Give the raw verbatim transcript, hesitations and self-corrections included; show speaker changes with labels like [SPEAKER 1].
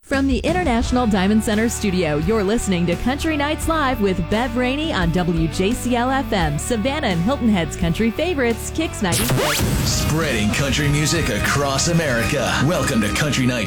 [SPEAKER 1] From the International Diamond Center studio, you're listening to Country Nights Live with Bev Rainey on W J C L F M, Savannah and Hilton Head's country favorites, Kix ninety-six.
[SPEAKER 2] Spreading country music across America. Welcome to Country Nights.